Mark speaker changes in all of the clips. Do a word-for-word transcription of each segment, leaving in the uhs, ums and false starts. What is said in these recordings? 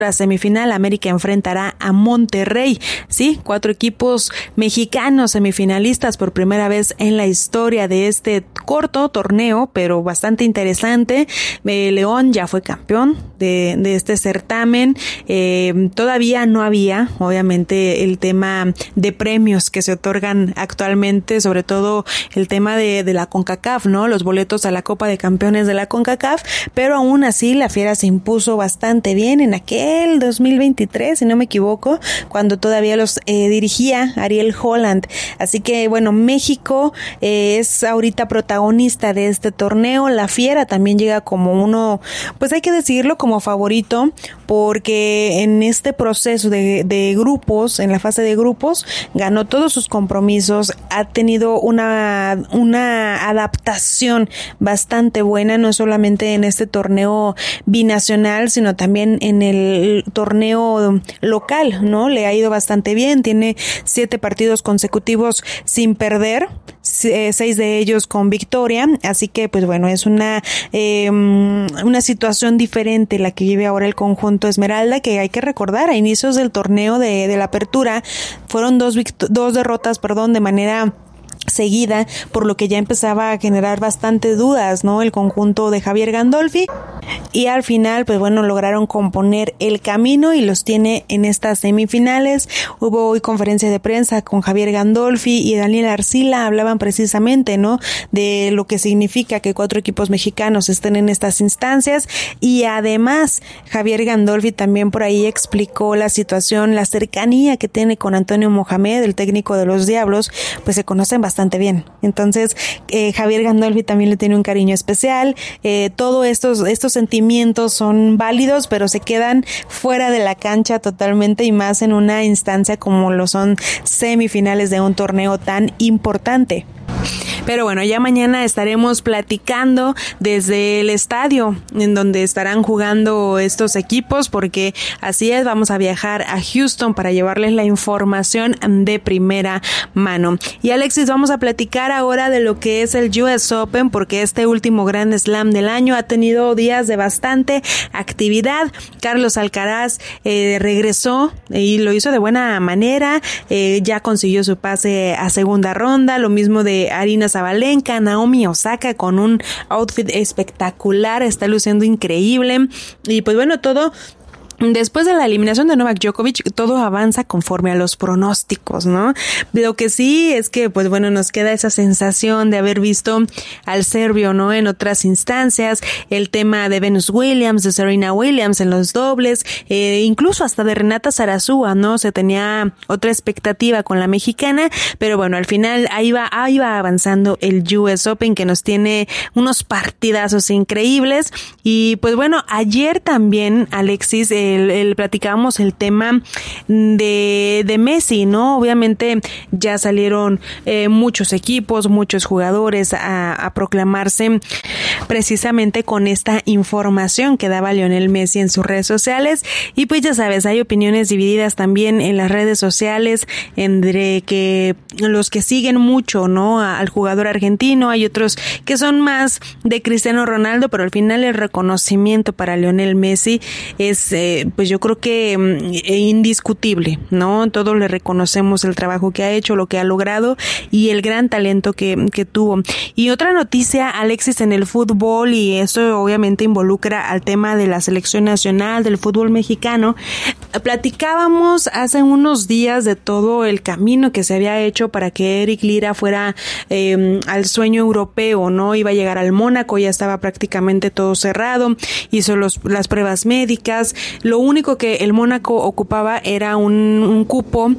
Speaker 1: La semifinal, América enfrentará a Monterrey, sí, cuatro equipos mexicanos semifinalistas por primera vez en la historia de este corto torneo, pero bastante interesante. Eh, León ya fue campeón de, de este certamen. Eh, todavía no había, obviamente, el tema de premios que se otorgan actualmente, sobre todo el tema de, de la CONCACAF, ¿no? Los boletos a la Copa de Campeones de la CONCACAF, pero aún así la Fiera se impuso bastante bien en aquel el dos mil veintitrés, si no me equivoco, cuando todavía los eh, dirigía Ariel Holland. Así que, bueno, México eh, es ahorita protagonista de este torneo. La Fiera también llega como uno, pues hay que decirlo, como favorito, porque en este proceso de, de grupos, en la fase de grupos, ganó todos sus compromisos, ha tenido una, una adaptación bastante buena, no solamente en este torneo binacional, sino también en el el torneo local, ¿no? Le ha ido bastante bien, tiene siete partidos consecutivos sin perder, seis de ellos con victoria, así que pues bueno, es una eh, una situación diferente la que vive ahora el conjunto Esmeralda, que hay que recordar, a inicios del torneo de, de la apertura fueron dos, vict- dos derrotas, perdón, de manera seguida, por lo que ya empezaba a generar bastante dudas, ¿no? El conjunto de Javier Gandolfi, y al final, pues bueno, lograron componer el camino y los tiene en estas semifinales. Hubo hoy conferencia de prensa con Javier Gandolfi y Daniel Arcila, hablaban precisamente, ¿no? De lo que significa que cuatro equipos mexicanos estén en estas instancias, y además Javier Gandolfi también por ahí explicó la situación, la cercanía que tiene con Antonio Mohamed, el técnico de los Diablos, pues se conocen bastante bien. Entonces, eh, Javier Gandolfi también le tiene un cariño especial. Eh, todos estos, estos sentimientos son válidos, pero se quedan fuera de la cancha totalmente, y más en una instancia como lo son semifinales de un torneo tan importante. Pero bueno, ya mañana estaremos platicando desde el estadio en donde estarán jugando estos equipos, porque así es, vamos a viajar a Houston para llevarles la información de primera mano. Y Alexis, vamos a platicar ahora de lo que es el U S Open, porque este último Grand Slam del año ha tenido días de bastante actividad. Carlos Alcaraz eh, regresó y lo hizo de buena manera, eh, ya consiguió su pase a segunda ronda, lo mismo de Aryna Sabalenka. Naomi Osaka con un outfit espectacular, está luciendo increíble, y pues bueno, todo después de la eliminación de Novak Djokovic, todo avanza conforme a los pronósticos, ¿no? Lo que sí es que, pues bueno, nos queda esa sensación de haber visto al serbio, ¿no? En otras instancias, el tema de Venus Williams, de Serena Williams en los dobles, eh, incluso hasta de Renata Zarazúa, ¿no? Se tenía otra expectativa con la mexicana, pero bueno, al final ahí va, ahí va avanzando el U S Open, que nos tiene unos partidazos increíbles. Y pues bueno, ayer también, Alexis, eh, El, el, platicábamos el tema de, de Messi, ¿no? Obviamente ya salieron eh, muchos equipos, muchos jugadores a, a proclamarse precisamente con esta información que daba Lionel Messi en sus redes sociales, y pues ya sabes, hay opiniones divididas también en las redes sociales entre que los que siguen mucho, ¿no? Al jugador argentino, hay otros que son más de Cristiano Ronaldo, pero al final el reconocimiento para Lionel Messi es eh, pues yo creo que eh, indiscutible, ¿no? Todos le reconocemos el trabajo que ha hecho, lo que ha logrado y el gran talento que, que tuvo. Y otra noticia, Alexis, en el fútbol, y esto obviamente involucra al tema de la selección nacional del fútbol mexicano. Platicábamos hace unos días de todo el camino que se había hecho para que Eric Lira fuera eh, al sueño europeo, ¿no? Iba a llegar al Mónaco, ya estaba prácticamente todo cerrado, hizo los, las pruebas médicas. Lo único que el Mónaco ocupaba era un, un cupo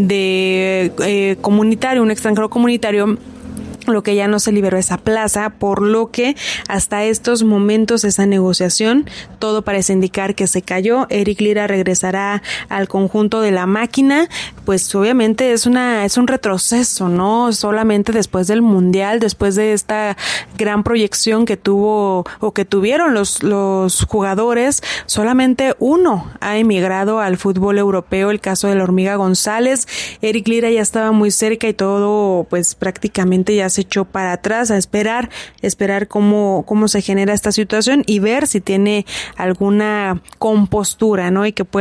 Speaker 1: de eh, comunitario, un extranjero comunitario, lo que ya no se liberó esa plaza, por lo que hasta estos momentos esa negociación, todo parece indicar que se cayó. Eric Lira regresará al conjunto de la máquina, pues obviamente es una es un retroceso, ¿no? Solamente después del Mundial, después de esta gran proyección que tuvo o que tuvieron los los jugadores, solamente uno ha emigrado al fútbol europeo, el caso de la Hormiga González. Eric Lira ya estaba muy cerca y todo, pues prácticamente ya se se echó para atrás a esperar, esperar cómo, cómo se genera esta situación y ver si tiene alguna compostura, ¿no? Y que puede